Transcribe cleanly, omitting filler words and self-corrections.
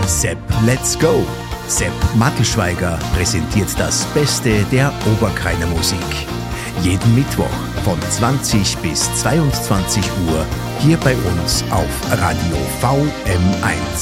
Sepp, let's go! Sepp Mattelschweiger präsentiert das Beste der Oberkrainer Musik. Jeden Mittwoch von 20 bis 22 Uhr hier bei uns auf Radio VM1.